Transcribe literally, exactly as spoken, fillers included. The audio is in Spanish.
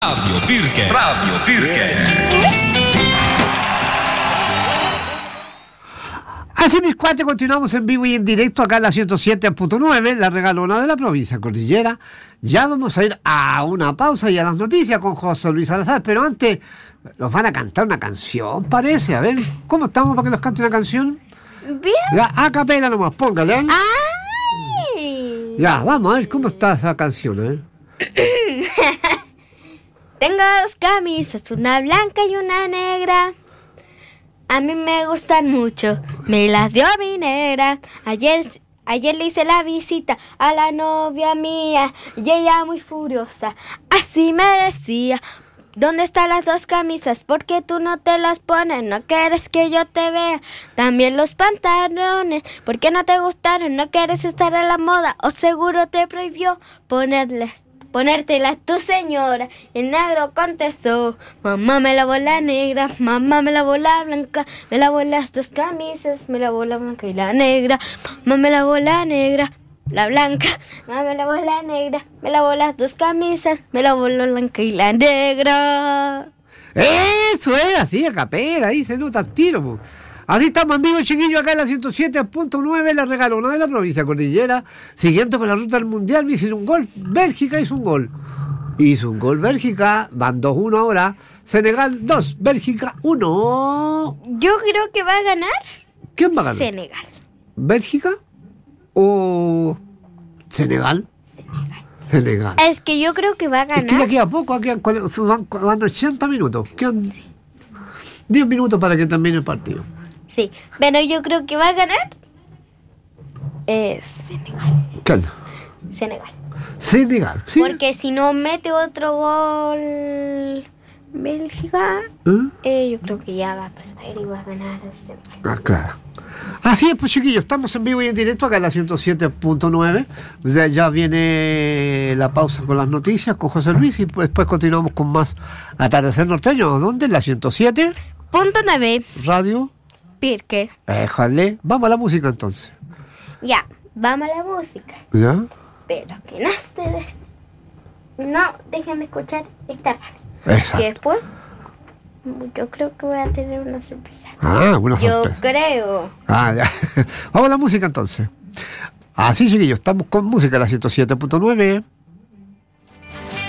Radio Pirque, Radio Pirque. Así mis cuates, continuamos en vivo y en directo acá en la ciento siete punto nueve, la regalona de la provincia cordillera. Ya vamos a ir a una pausa y a las noticias con José Luis Salazar, pero antes nos van a cantar una canción, parece. A ver, ¿cómo estamos para que nos cante una canción? Bien. Ya, a capela nomás, póngale. ¿eh? ¡Ay! Ya, vamos a ver cómo está esa canción, ¿eh? Tengo dos camisas, una blanca y una negra. A mí me gustan mucho, me las dio mi negra. Ayer, ayer le hice la visita a la novia mía y ella muy furiosa, así me decía: ¿dónde están las dos camisas? ¿Por qué tú no te las pones? ¿No quieres que yo te vea? También los pantalones, ¿por qué no te gustaron? ¿No quieres estar a la moda? ¿O seguro te prohibió ponerles? Ponértela tu señora. Y el negro contestó: mamá me lavó la negra, mamá me lavó la blanca, me lavó las dos camisas, me lavó la blanca y la negra, mamá me lavó la negra, la blanca, mamá me lavó la negra, me lavó las dos camisas, me lavó la blanca y la negra. Eso es, así a capela, ahí se nota el tiro, po. Así estamos en vivo, chiquillos, acá en la ciento siete punto nueve, la regalona de la provincia cordillera. Siguiendo con la ruta del mundial, me hicieron un gol. Bélgica hizo un gol. Hizo un gol Bélgica, van dos uno ahora. Senegal dos, Bélgica uno. Yo creo que va a ganar. ¿Quién va a ganar? Senegal. ¿Bélgica o Senegal? Senegal. Senegal. Es que yo creo que va a ganar. Es que ya queda poco, aquí van, van ochenta minutos. Quedan diez minutos para que termine el partido. Sí, pero yo creo que va a ganar eh, Senegal. ¿Qué onda? Senegal. Senegal, sí. Porque si no mete otro gol Bélgica, ¿Eh? eh, yo creo que ya va a perder y va a ganar Senegal. Ah, claro. Así es, pues chiquillos, estamos en vivo y en directo acá en la ciento siete punto nueve. Ya, ya viene la pausa con las noticias con José Luis y pues, después continuamos con más Atardecer Norteño. ¿Dónde? En la ciento siete. Punto nueve. Radio Pirque. Déjale. Vamos a la música entonces. Ya, vamos a la música. ¿Ya? Pero que no se des... no dejen de escuchar esta radio. Exacto. Que después yo creo que voy a tener una sorpresa. Ah, una Yo sorpresa. creo. Ah, ya. Vamos a la música entonces. Así, chiquillos, estamos con música en la ciento siete punto nueve.